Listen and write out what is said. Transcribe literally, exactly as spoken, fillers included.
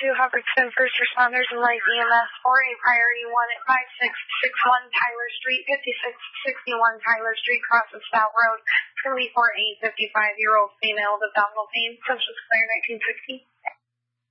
two, Hubbardston First Responders and Light E M S for a priority one at five six six one Tyler Street, fifty-six sixty-one Tyler Street, cross of Stout Road, three four eight fifty-five-year-old female with abdominal pain, social security nineteen sixty.